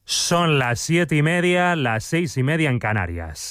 Son las 7:30, las 6:30 en Canarias.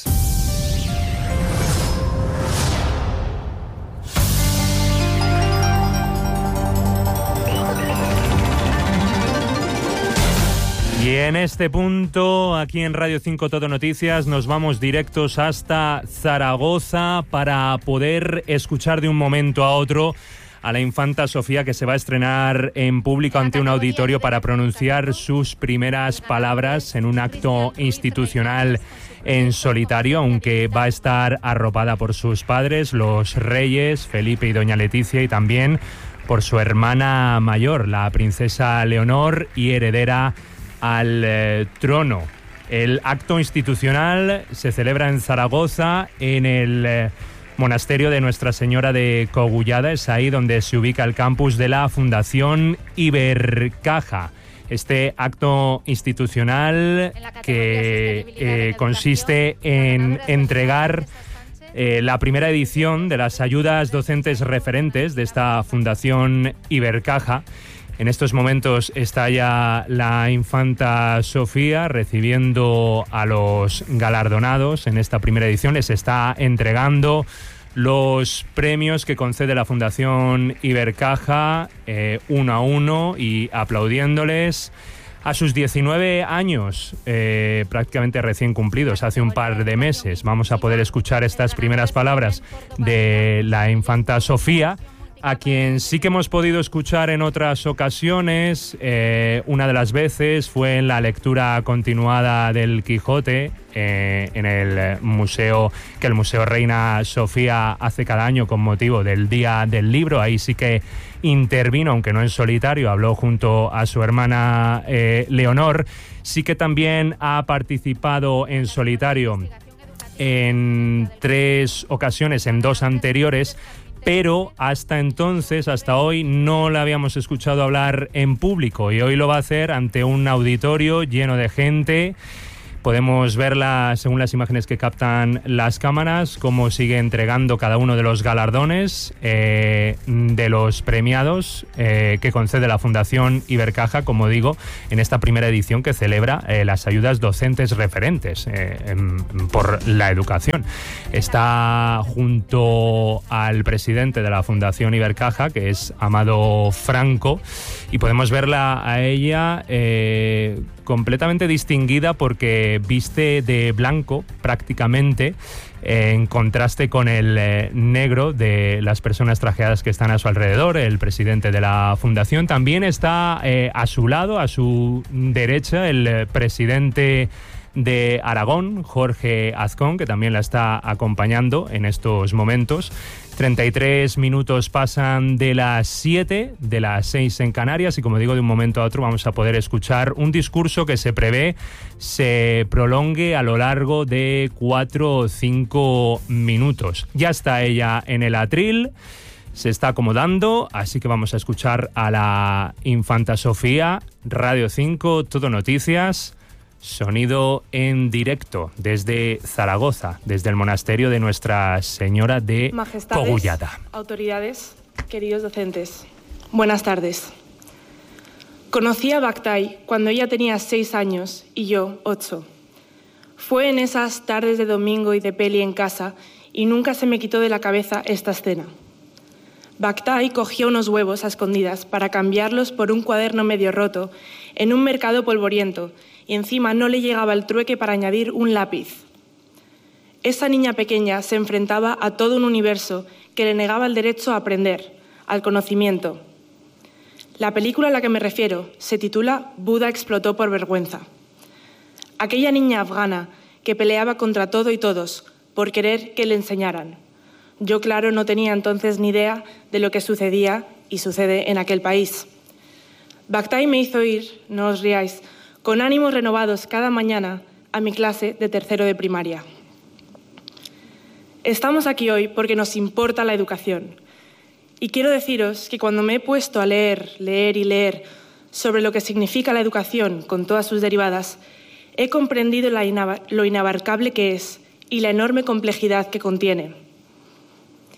Y en este punto, aquí en Radio 5 Todo Noticias, nos vamos directos hasta Zaragoza para poder escuchar de un momento a otro a la infanta Sofía, que se va a estrenar en público ante un auditorio para pronunciar sus primeras palabras en un acto institucional en solitario, aunque va a estar arropada por sus padres, los reyes Felipe y doña Leticia, y también por su hermana mayor, la princesa Leonor, y heredera al trono. El acto institucional se celebra en Zaragoza, en el monasterio de Nuestra Señora de Cogullada. Es ahí donde se ubica el campus de la Fundación Ibercaja. Este acto institucional que consiste en entregar la primera edición de las ayudas docentes referentes de esta Fundación Ibercaja. En estos momentos está ya la infanta Sofía recibiendo a los galardonados en esta primera edición. Les está entregando los premios que concede la Fundación Ibercaja uno a uno y aplaudiéndoles a sus 19 años, prácticamente recién cumplidos, hace un par de meses. Vamos a poder escuchar estas primeras palabras de la infanta Sofía, a quien sí que hemos podido escuchar en otras ocasiones. Una de las veces fue en la lectura continuada del Quijote en el museo, que el Museo Reina Sofía hace cada año con motivo del Día del Libro. Ahí sí que intervino, aunque no en solitario, habló junto a su hermana Leonor. Sí que también ha participado en solitario en 3 ocasiones, en 2 anteriores, pero hasta entonces, hasta hoy, no la habíamos escuchado hablar en público, y hoy lo va a hacer ante un auditorio lleno de gente. Podemos verla, según las imágenes que captan las cámaras, cómo sigue entregando cada uno de los galardones de los premiados que concede la Fundación Ibercaja, como digo, en esta primera edición que celebra las ayudas docentes referentes por la educación. Está junto al presidente de la Fundación Ibercaja, que es Amado Franco, y podemos verla a ella completamente distinguida porque viste de blanco prácticamente, en contraste con el negro de las personas trajeadas que están a su alrededor. El presidente de la fundación también está a su lado, a su derecha, el presidente de Aragón, Jorge Azcón, que también la está acompañando en estos momentos. 33 minutos pasan de las 7, de las 6 en Canarias, y como digo, de un momento a otro vamos a poder escuchar un discurso que se prevé se prolongue a lo largo de 4 o 5 minutos. Ya está ella en el atril, se está acomodando, así que vamos a escuchar a la infanta Sofía. Radio 5, Todo Noticias. Sonido en directo desde Zaragoza, desde el monasterio de Nuestra Señora de Cogullada. Autoridades, queridos docentes, buenas tardes. Conocí a Bactay cuando ella tenía 6 años y yo 8. Fue en esas tardes de domingo y de peli en casa, y nunca se me quitó de la cabeza esta escena. Bactay cogía unos huevos a escondidas para cambiarlos por un cuaderno medio roto en un mercado polvoriento, y encima no le llegaba el trueque para añadir un lápiz. Esa niña pequeña se enfrentaba a todo un universo que le negaba el derecho a aprender, al conocimiento. La película a la que me refiero se titula Buda explotó por vergüenza. Aquella niña afgana que peleaba contra todo y todos por querer que le enseñaran. Yo, claro, no tenía entonces ni idea de lo que sucedía y sucede en aquel país. Bactay me hizo ir, no os riáis, con ánimos renovados cada mañana a mi clase de 3º de primaria. Estamos aquí hoy porque nos importa la educación. Y quiero deciros que cuando me he puesto a leer y leer sobre lo que significa la educación con todas sus derivadas, he comprendido lo inabarcable que es y la enorme complejidad que contiene.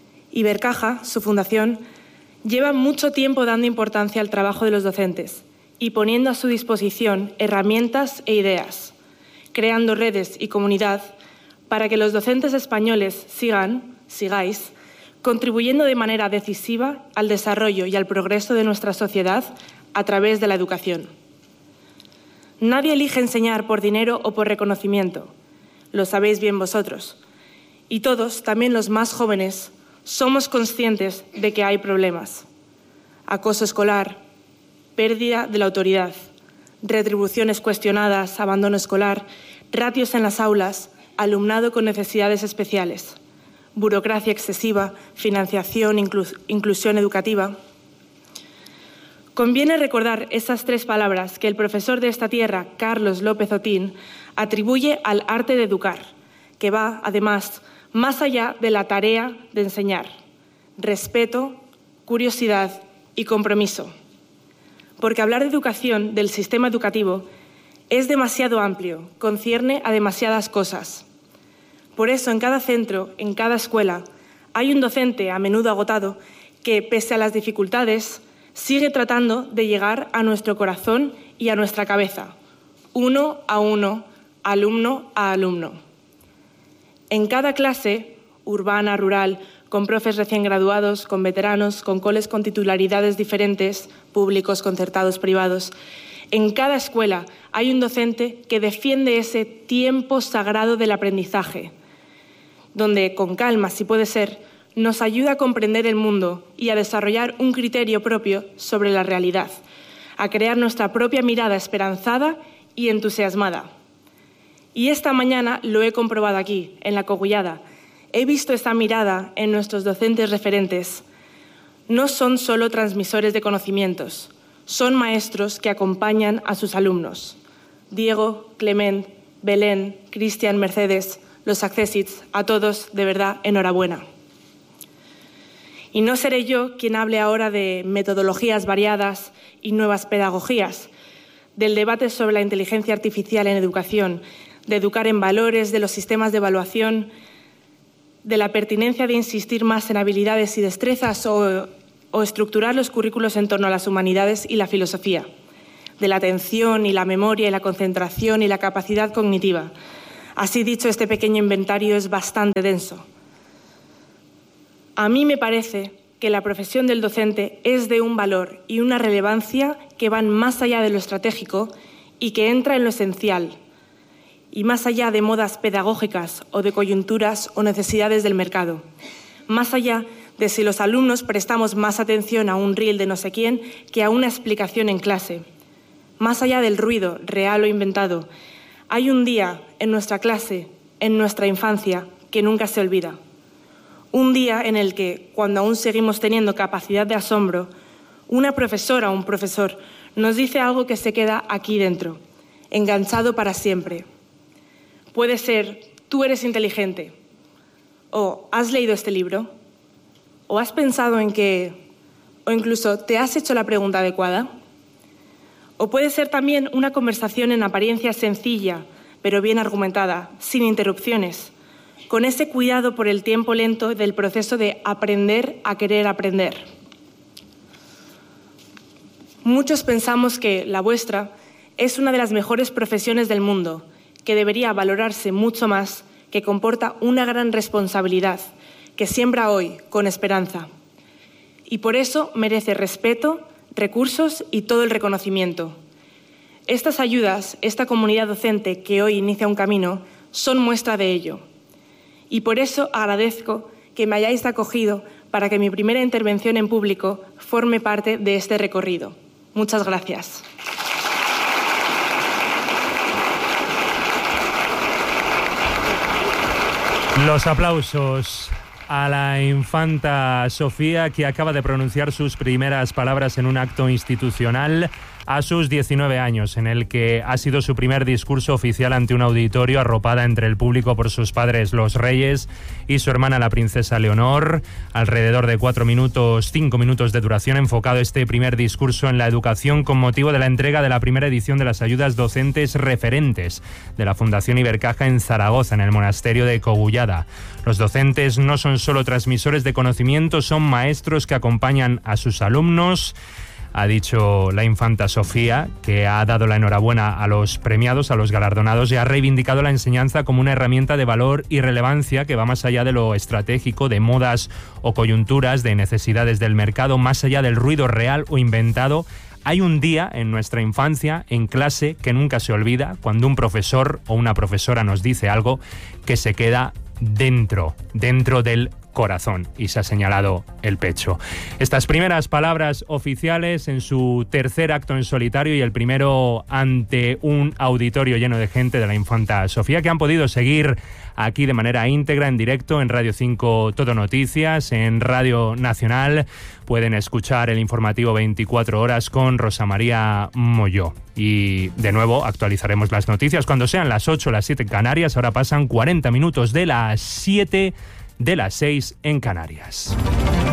Ibercaja, su fundación, lleva mucho tiempo dando importancia al trabajo de los docentes y poniendo a su disposición herramientas e ideas, creando redes y comunidad para que los docentes españoles sigáis, contribuyendo de manera decisiva al desarrollo y al progreso de nuestra sociedad a través de la educación. Nadie elige enseñar por dinero o por reconocimiento, lo sabéis bien vosotros. Y todos, también los más jóvenes, somos conscientes de que hay problemas. Acoso escolar, pérdida de la autoridad, retribuciones cuestionadas, abandono escolar, ratios en las aulas, alumnado con necesidades especiales, burocracia excesiva, financiación, inclusión educativa. Conviene recordar esas 3 palabras que el profesor de esta tierra, Carlos López Otín, atribuye al arte de educar, que va, además, más allá de la tarea de enseñar: respeto, curiosidad y compromiso. Porque hablar de educación, del sistema educativo, es demasiado amplio, concierne a demasiadas cosas. Por eso, en cada centro, en cada escuela, hay un docente, a menudo agotado, que, pese a las dificultades, sigue tratando de llegar a nuestro corazón y a nuestra cabeza, uno a uno, alumno a alumno. En cada clase, urbana, rural, con profes recién graduados, con veteranos, con coles con titularidades diferentes, públicos, concertados, privados, en cada escuela hay un docente que defiende ese tiempo sagrado del aprendizaje, donde, con calma, si puede ser, nos ayuda a comprender el mundo y a desarrollar un criterio propio sobre la realidad, a crear nuestra propia mirada esperanzada y entusiasmada. Y esta mañana lo he comprobado aquí, en La Cogullada. He visto esta mirada en nuestros docentes referentes. No son solo transmisores de conocimientos, son maestros que acompañan a sus alumnos. Diego, Clement, Belén, Cristian, Mercedes, los accessits, a todos, de verdad, enhorabuena. Y no seré yo quien hable ahora de metodologías variadas y nuevas pedagogías, del debate sobre la inteligencia artificial en educación, de educar en valores, de los sistemas de evaluación, de la pertinencia de insistir más en habilidades y destrezas o estructurar los currículos en torno a las humanidades y la filosofía, de la atención y la memoria y la concentración y la capacidad cognitiva. Así dicho, este pequeño inventario es bastante denso. A mí me parece que la profesión del docente es de un valor y una relevancia que van más allá de lo estratégico y que entra en lo esencial, y más allá de modas pedagógicas o de coyunturas o necesidades del mercado, más allá de si los alumnos prestamos más atención a un reel de no sé quién que a una explicación en clase, más allá del ruido, real o inventado. Hay un día en nuestra clase, en nuestra infancia, que nunca se olvida. Un día en el que, cuando aún seguimos teniendo capacidad de asombro, una profesora o un profesor nos dice algo que se queda aquí dentro, enganchado para siempre. Puede ser: tú eres inteligente, o has leído este libro, o has pensado en que, o incluso te has hecho la pregunta adecuada. O puede ser también una conversación en apariencia sencilla, pero bien argumentada, sin interrupciones, con ese cuidado por el tiempo lento del proceso de aprender a querer aprender. Muchos pensamos que la vuestra es una de las mejores profesiones del mundo, que debería valorarse mucho más, que comporta una gran responsabilidad, que siembra hoy con esperanza. Y por eso merece respeto, recursos y todo el reconocimiento. Estas ayudas, esta comunidad docente que hoy inicia un camino, son muestra de ello. Y por eso agradezco que me hayáis acogido para que mi primera intervención en público forme parte de este recorrido. Muchas gracias. Los aplausos a la infanta Sofía, que acaba de pronunciar sus primeras palabras en un acto institucional a sus 19 años, en el que ha sido su primer discurso oficial ante un auditorio, arropada entre el público por sus padres, los reyes, y su hermana, la princesa Leonor. Alrededor de 5 minutos de duración, enfocado este primer discurso en la educación con motivo de la entrega de la primera edición de las ayudas docentes referentes de la Fundación Ibercaja en Zaragoza, en el monasterio de Cogullada. Los docentes no son solo transmisores de conocimientos, son maestros que acompañan a sus alumnos ha dicho la infanta Sofía, que ha dado la enhorabuena a los premiados, a los galardonados, y ha reivindicado la enseñanza como una herramienta de valor y relevancia que va más allá de lo estratégico, de modas o coyunturas, de necesidades del mercado, más allá del ruido real o inventado. Hay un día en nuestra infancia, en clase, que nunca se olvida, cuando un profesor o una profesora nos dice algo que se queda dentro del corazón, y se ha señalado el pecho. Estas primeras palabras oficiales en su tercer acto en solitario, y el primero ante un auditorio lleno de gente de la infanta Sofía, que han podido seguir aquí de manera íntegra, en directo, en Radio 5 Todo Noticias, en Radio Nacional. Pueden escuchar el informativo 24 horas con Rosa María Molló. Y de nuevo actualizaremos las noticias cuando sean las 8, las 7 en Canarias. Ahora pasan 40 minutos de las 7, de las 6 en Canarias.